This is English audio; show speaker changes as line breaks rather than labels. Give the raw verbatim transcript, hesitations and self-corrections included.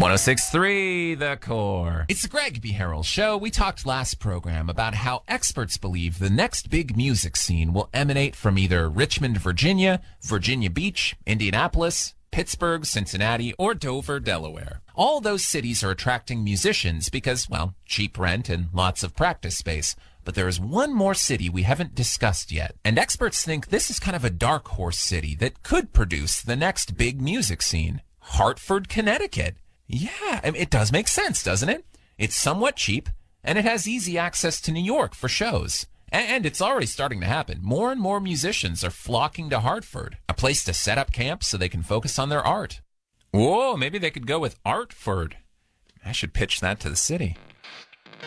oh six point three The Core. It's the Greg B. Harrell Show. We talked last program about how experts believe the next big music scene will emanate from either Richmond, Virginia, Virginia Beach, Indianapolis, Pittsburgh, Cincinnati, or Dover, Delaware. All those cities are attracting musicians because, well, cheap rent and lots of practice space. But there is one more city we haven't discussed yet, and experts think this is kind of a dark horse city that could produce the next big music scene. Hartford, Connecticut. Yeah, I mean, it does make sense, doesn't it? It's somewhat cheap, and it has easy access to New York for shows. And it's already starting to happen. More and more musicians are flocking to Hartford, a place to set up camp so they can focus on their art. Whoa, maybe they could go with Artford. I should pitch that to the city.